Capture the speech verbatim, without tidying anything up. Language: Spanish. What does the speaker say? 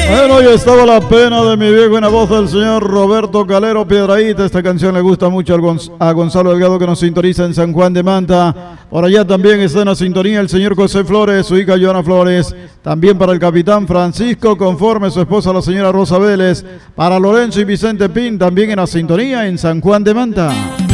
Bueno, ya estaba la pena de mi viejo en la voz del señor Roberto Calero Piedrahíta. Esta canción le gusta mucho al Gonz a Gonzalo Delgado, que nos sintoniza en San Juan de Manta. Por allá también está en la sintonía el señor José Flores, su hija Joana Flores. También para el capitán Francisco Conforme, su esposa la señora Rosa Vélez. Para Lorenzo y Vicente Pin, también en la sintonía en San Juan de Manta.